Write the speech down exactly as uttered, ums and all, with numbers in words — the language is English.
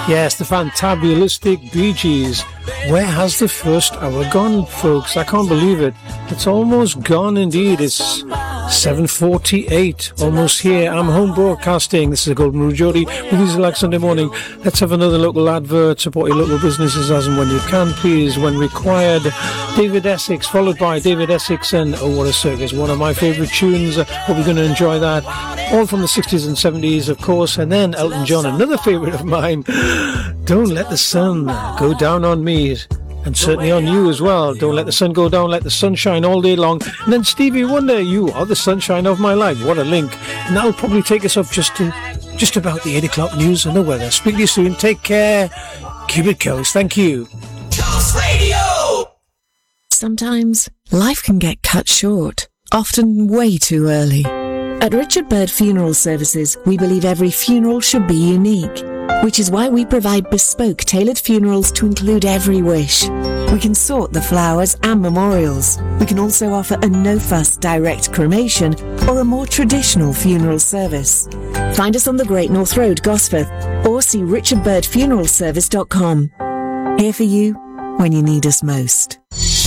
Yes, the fantabulistic Bee Gees. Where has the first hour gone, folks? I can't believe it. It's almost gone indeed. It's seven forty-eight, almost here. I'm home broadcasting. This is the Golden Rule Jody with Easy Like Sunday Morning. Let's have another local advert. Support your local businesses as and when you can, please, when required. David Essex, followed by David Essex and Oh What a Circus, one of my favourite tunes. Hope you're going to enjoy that. All from the sixties and seventies, of course. And then Elton John, another favourite of mine. Don't Let the Sun Go Down on Me. And certainly on you as well. Don't let the sun go down, let the sun shine all day long. And then Stevie Wonder, You Are the Sunshine of My Life. What a link. And that'll probably take us up just to just about the eight o'clock news and the weather. Speak to you soon. Take care. Keep it close. Thank you. Jones Radio! Sometimes life can get cut short, often way too early. At Richard Bird Funeral Services, we believe every funeral should be unique, which is why we provide bespoke tailored funerals to include every wish. We can sort the flowers and memorials. We can also offer a no-fuss direct cremation or a more traditional funeral service. Find us on the Great North Road, Gosforth, or see richard bird funeral service dot com. Here for you when you need us most.